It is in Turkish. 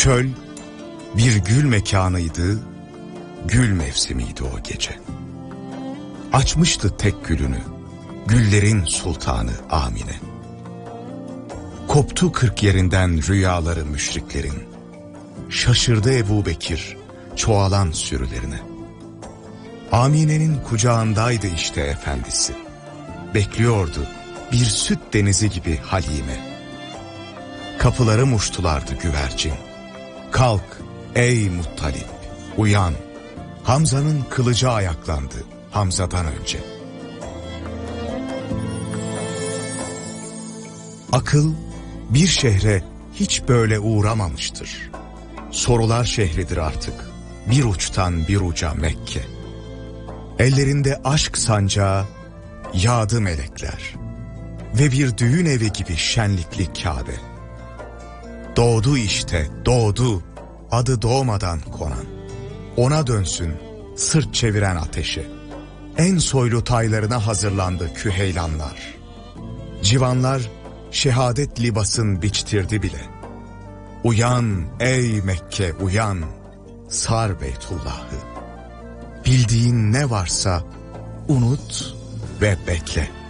Çöl bir gül mekanıydı, gül mevsimiydi o gece. Açmıştı tek gülünü, güllerin sultanı Amine. Koptu 40 yerinden rüyaları müşriklerin. Şaşırdı Ebubekir çoğalan sürülerine. Amine'nin kucağındaydı işte efendisi. Bekliyordu bir süt denizi gibi Halime. Kapıları muştulardı güvercin. Kalk ey Muttalip, uyan. Hamza'nın kılıcı ayaklandı Hamza'dan önce. Akıl bir şehre hiç böyle uğramamıştır. Sorular şehridir artık, bir uçtan bir uca Mekke. Ellerinde aşk sancağı, yağdı melekler. Ve bir düğün evi gibi şenlikli Kabe. Doğdu işte, doğdu, adı doğmadan konan. Ona dönsün, sırt çeviren ateşe. En soylu taylarına hazırlandı küheylanlar. Civanlar şehadet libasın biçtirdi bile. Uyan ey Mekke uyan, sar Beytullah'ı. Bildiğin ne varsa unut ve bekle.